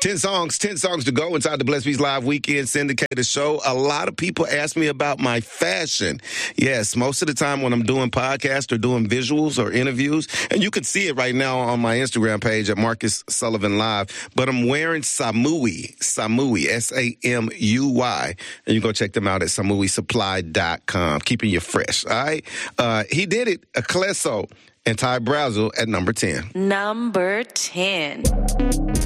10 songs to go inside the Blessed Beats Live Weekend Syndicated Show. A lot of people ask me about my fashion. Yes, most of the time when I'm doing podcasts or doing visuals or interviews, and you can see it right now on my Instagram page at Marcus Sullivan Live, but I'm wearing Samui, Samui, S-A-M-U-Y, and you can go check them out at SamuiSupply.com. Keeping you fresh, all right? He did it, Akleso and Ty Brazel at number 10. Number 10.